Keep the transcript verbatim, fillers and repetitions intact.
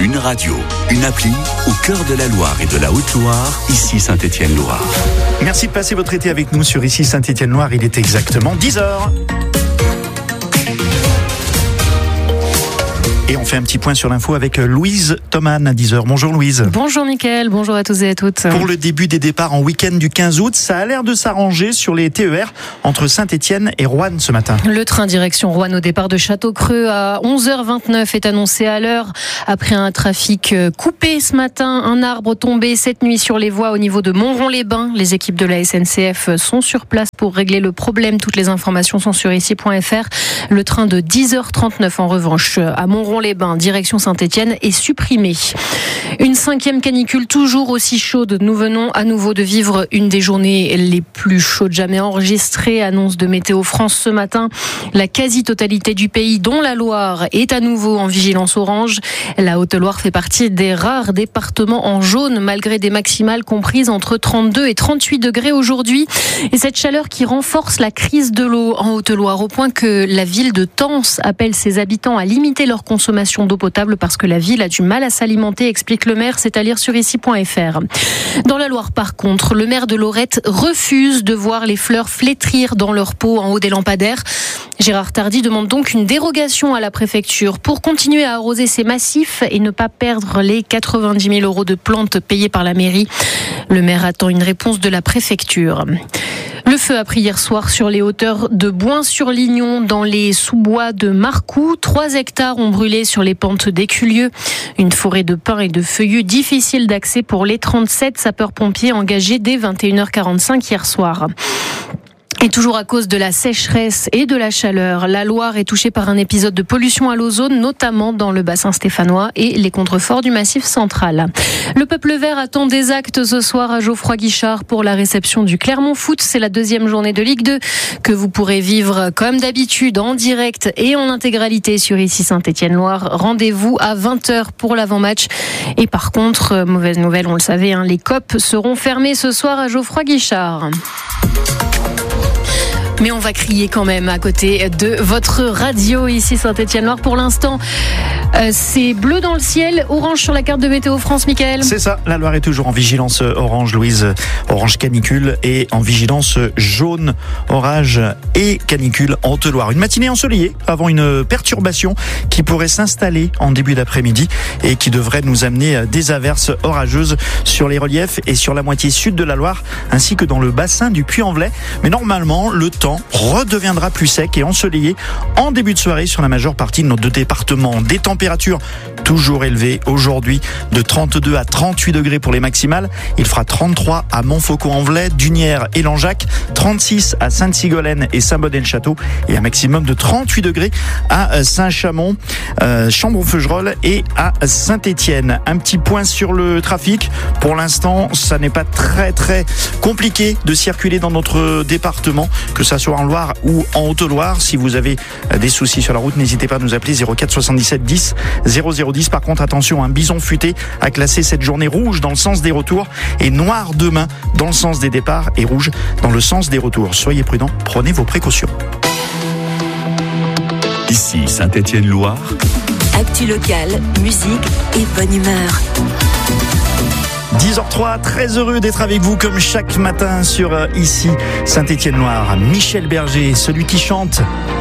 Une radio, une appli au cœur de la Loire et de la Haute-Loire, ici Saint-Étienne-Loire. Merci de passer votre été avec nous sur ici Saint-Étienne-Loire. Il est exactement dix heures. Et on fait un petit point sur l'info avec Louise Thoman à dix heures. Bonjour Louise. Bonjour Mickaël, bonjour à tous et à toutes. Pour le début des départs en week-end du quinze août, ça a l'air de s'arranger sur les T E R entre Saint-Étienne et Roanne ce matin. Le train direction Roanne au départ de Château-Creux à onze heures vingt-neuf est annoncé à l'heure. Après un trafic coupé ce matin, un arbre tombé cette nuit sur les voies au niveau de Montrond-les-Bains. Les équipes de la S N C F sont sur place pour régler le problème. Toutes les informations sont sur ici point f r. Le train de dix heures trente-neuf en revanche à Montrond les Bains, direction Saint-Étienne, est supprimé. Une cinquième canicule toujours aussi chaude. Nous venons à nouveau de vivre une des journées les plus chaudes jamais enregistrées. Annonce de Météo France ce matin. La quasi-totalité du pays, dont la Loire, est à nouveau en vigilance orange. La Haute-Loire fait partie des rares départements en jaune, malgré des maximales comprises entre trente-deux et trente-huit degrés aujourd'hui. Et cette chaleur qui renforce la crise de l'eau en Haute-Loire, au point que la ville de Tence appelle ses habitants à limiter leur consommation d'eau potable parce que la ville a du mal à s'alimenter, explique le maire. C'est à lire sur ici point f r. Dans la Loire, par contre, le maire de Lorette refuse de voir les fleurs flétrir dans leur pot en haut des lampadaires. Gérard Tardy demande donc une dérogation à la préfecture pour continuer à arroser ces massifs et ne pas perdre les quatre-vingt-dix mille euros de plantes payées par la mairie. Le maire attend une réponse de la préfecture. Le feu a pris hier soir sur les hauteurs de Boin-sur-Lignon, dans les sous-bois de Marcoux. Trois hectares ont brûlé sur les pentes d'Éculieu. Une forêt de pins et de feuillus difficile d'accès pour les trente-sept sapeurs-pompiers engagés dès vingt et une heures quarante-cinq hier soir. Et toujours à cause de la sécheresse et de la chaleur, la Loire est touchée par un épisode de pollution à l'ozone, notamment dans le bassin stéphanois et les contreforts du Massif central. Le Peuple Vert attend des actes ce soir à Geoffroy-Guichard pour la réception du Clermont Foot. C'est la deuxième journée de Ligue deux que vous pourrez vivre comme d'habitude en direct et en intégralité sur ici Saint-Étienne-Loire. Rendez-vous à vingt heures pour l'avant-match. Et par contre, mauvaise nouvelle, on le savait, hein, les C O P seront fermés ce soir à Geoffroy-Guichard. Mais on va crier quand même à côté de votre radio ici Saint-Étienne-Loire. Pour l'instant, euh, c'est bleu dans le ciel, orange sur la carte de Météo France, Mickaël. C'est ça, la Loire est toujours en vigilance orange, Louise, orange canicule, et en vigilance jaune, orage et canicule en Haute-Loire. Une matinée ensoleillée avant une perturbation qui pourrait s'installer en début d'après-midi et qui devrait nous amener des averses orageuses sur les reliefs et sur la moitié sud de la Loire, ainsi que dans le bassin du Puy-en-Velay. Mais normalement, le temps redeviendra plus sec et ensoleillé en début de soirée sur la majeure partie de nos deux départements. Des températures toujours élevées aujourd'hui, de trente-deux à trente-huit degrés pour les maximales. Il fera trente-trois à Montfaucon-en-Velay, Dunières et Langeac, trente-six à Sainte-Sigolène et Saint-Bonnet-le-Château et un maximum de trente-huit degrés à Saint-Chamond, euh, Chambon-Feugerolles et à Saint-Étienne. Un petit point sur le trafic. Pour l'instant, ça n'est pas très très compliqué de circuler dans notre département, que ça soit en Loire ou en Haute-Loire. Si vous avez des soucis sur la route, n'hésitez pas à nous appeler zéro quatre soixante-dix-sept dix zéro zéro dix. Par contre, attention, un bison futé a classé cette journée rouge dans le sens des retours et noir demain dans le sens des départs et rouge dans le sens des retours. Soyez prudents, prenez vos précautions. Ici Saint-Étienne-Loire. Actu locale, musique et bonne humeur. dix heures trois, très heureux d'être avec vous comme chaque matin sur ici Saint-Étienne-Loire. Michel Berger, celui qui chante